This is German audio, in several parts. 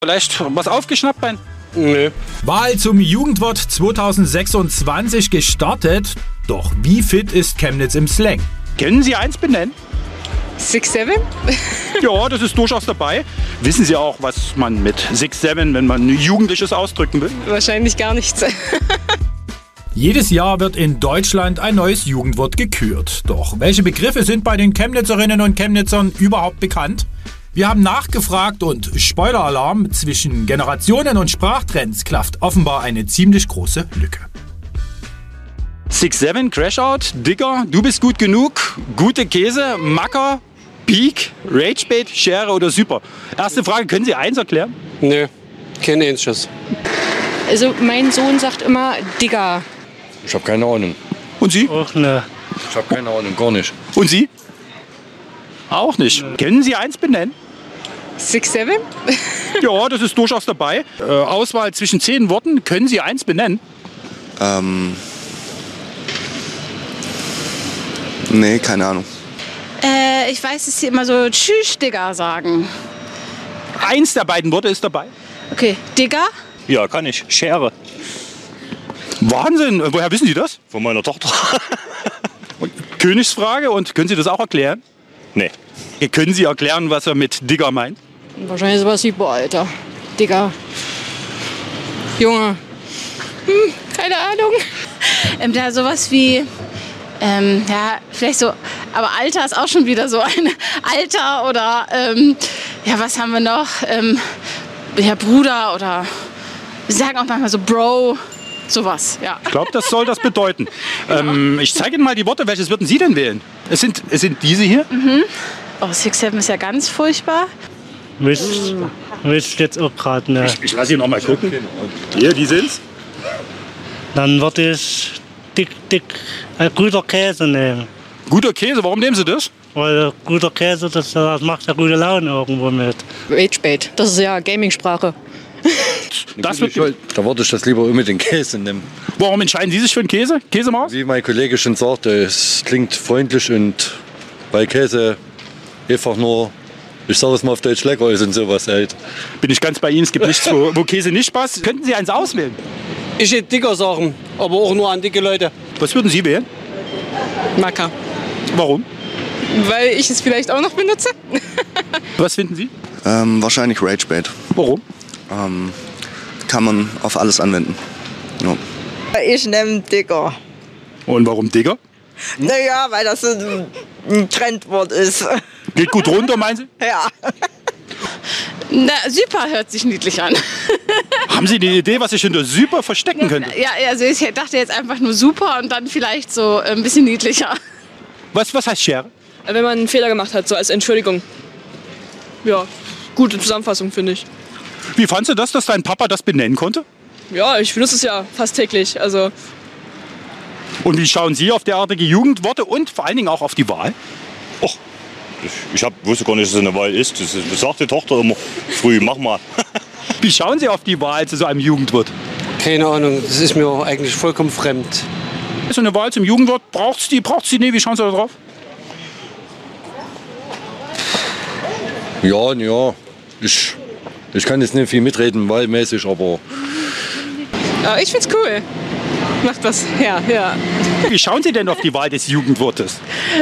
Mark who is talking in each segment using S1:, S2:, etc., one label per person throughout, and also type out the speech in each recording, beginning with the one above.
S1: Vielleicht was aufgeschnappt, Ben?
S2: Nö.
S3: Wahl zum Jugendwort 2026 gestartet. Doch wie fit ist Chemnitz im Slang?
S1: Können Sie eins benennen?
S4: 6-7?
S1: Ja, das ist durchaus dabei. Wissen Sie auch, was man mit 6-7, wenn man Jugendliches ausdrücken will?
S4: Wahrscheinlich gar nichts.
S3: Jedes Jahr wird in Deutschland ein neues Jugendwort gekürt. Doch welche Begriffe sind bei den Chemnitzerinnen und Chemnitzern überhaupt bekannt? Wir haben nachgefragt und Spoiler-Alarm, zwischen Generationen und Sprachtrends klafft offenbar eine ziemlich große Lücke.
S1: 6-7, Crashout, Digger, du bist gut genug, gute Käse, Macker, Peak, Ragebait, Schere oder Super. Erste Frage, können Sie eins erklären?
S2: Nö. Keine Ähnliches.
S4: Also mein Sohn sagt immer Digger.
S5: Ich habe keine Ahnung.
S1: Und Sie?
S2: Och ne.
S5: Ich habe keine Ahnung, gar nicht.
S1: Und Sie? Auch nicht. Können Sie eins benennen?
S4: 6-7?
S1: Ja, das ist durchaus dabei. Auswahl zwischen 10 Worten, können Sie eins benennen?
S6: Nee, keine Ahnung.
S7: Ich weiß, dass sie immer so Tschüss, Digga sagen.
S1: Eins der beiden Worte ist dabei.
S7: Okay, Digga?
S8: Ja, kann ich. Schere.
S1: Wahnsinn, woher wissen Sie das?
S8: Von meiner Tochter.
S1: Königsfrage, und können Sie das auch erklären?
S8: Nee.
S1: Können Sie erklären, was er mit Digger meint?
S4: Wahrscheinlich sowas wie, boah, Alter. Digger. Junge. Keine Ahnung.
S7: Da sowas wie, ja, vielleicht so, aber Alter ist auch schon wieder so ein Alter oder, ja, was haben wir noch? Ja, Bruder oder, wir sagen auch manchmal so Bro, sowas, ja.
S1: Ich glaube, das soll das bedeuten. Ich zeige Ihnen mal die Worte, welches würden Sie denn wählen? Es sind diese hier.
S7: Oh, 6-7 ist ja ganz furchtbar.
S2: Wisst jetzt auch gerade ne.
S1: Ich lasse ihn noch mal gucken. Hier, die sind's.
S2: Dann würde ich guter Käse nehmen.
S1: Guter Käse, warum nehmen Sie das?
S2: Weil guter Käse, das macht ja gute Laune irgendwo mit.
S4: Ragebait, das ist ja Gaming-Sprache.
S1: Das
S5: Da würde ich das lieber mit den Käse nehmen.
S1: Warum entscheiden Sie sich für einen Käse? Käsemaus?
S5: Wie mein Kollege schon sagte, es klingt freundlich und bei Käse einfach nur, ich sage es mal auf Deutsch, lecker ist und sowas halt.
S1: Bin ich ganz bei Ihnen, es gibt nichts, wo Käse nicht passt. Könnten Sie eins auswählen?
S2: Ich hätte Dicker sagen, aber auch nur an dicke Leute.
S1: Was würden Sie wählen?
S4: Macker.
S1: Warum?
S4: Weil ich es vielleicht auch noch benutze.
S1: Was finden Sie?
S6: Wahrscheinlich Ragebait.
S1: Warum?
S6: Kann man auf alles anwenden. Ja.
S9: Ich nehme Digger.
S1: Und warum Digger?
S9: Naja, weil das ein Trendwort ist.
S1: Geht gut runter, meinen Sie?
S9: Ja.
S7: Na, Super hört sich niedlich an.
S1: Haben Sie eine Idee, was sich hinter Super verstecken könnte?
S7: Ja, also ich dachte jetzt einfach nur Super und dann vielleicht so ein bisschen niedlicher.
S1: Was heißt Schere?
S4: Wenn man einen Fehler gemacht hat, so als Entschuldigung. Ja, gute Zusammenfassung, finde ich.
S1: Wie fandst du das, dass dein Papa das benennen konnte?
S4: Ja, ich benutze es ja fast täglich. Also
S1: Und wie schauen Sie auf derartige Jugendworte und vor allen Dingen auch auf die Wahl?
S8: Och, ich wusste gar nicht, dass es eine Wahl ist. Das sagt die Tochter immer früh, mach mal.
S1: Wie schauen Sie auf die Wahl zu so einem Jugendwort?
S2: Keine Ahnung, das ist mir eigentlich vollkommen fremd.
S1: So eine Wahl zum Jugendwort, braucht's die? Nee, wie schauen Sie da drauf?
S5: Ja, ich kann jetzt nicht viel mitreden, wahlmäßig, aber
S4: ich find's cool. Macht was her, ja.
S1: Wie schauen Sie denn auf die Wahl des Jugendwortes?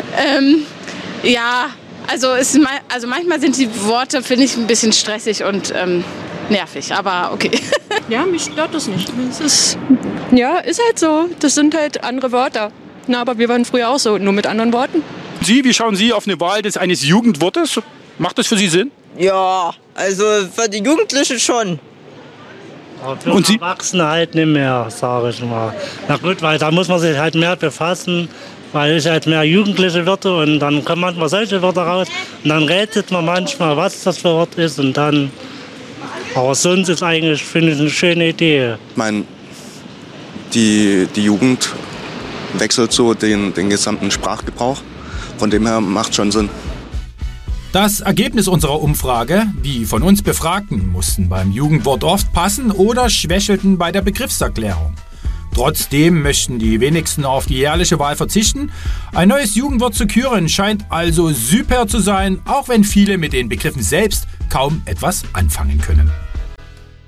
S7: Ja, also manchmal sind die Worte, finde ich, ein bisschen stressig und nervig, aber okay.
S4: Ja, mich stört das nicht. Ist halt so. Das sind halt andere Wörter. Na, aber wir waren früher auch so, nur mit anderen Worten.
S1: Sie, wie schauen Sie auf eine Wahl eines Jugendwortes? Macht das für Sie Sinn?
S9: Ja, also für die Jugendlichen schon.
S2: Aber für
S1: Und Sie?
S2: Erwachsene halt nicht mehr, sage ich mal. Na gut, weil da muss man sich halt mehr befassen, weil ich halt mehr Jugendliche Wörter und dann kommen manchmal solche Wörter raus und dann rätselt man manchmal, was das für Wort ist und dann. Aber sonst ist eigentlich, finde ich, eine schöne Idee.
S6: Ich meine, die Jugend wechselt so den gesamten Sprachgebrauch. Von dem her macht schon Sinn.
S3: Das Ergebnis unserer Umfrage: Die von uns Befragten mussten beim Jugendwort oft passen oder schwächelten bei der Begriffserklärung. Trotzdem möchten die wenigsten auf die jährliche Wahl verzichten. Ein neues Jugendwort zu küren scheint also super zu sein, auch wenn viele mit den Begriffen selbst kaum etwas anfangen können.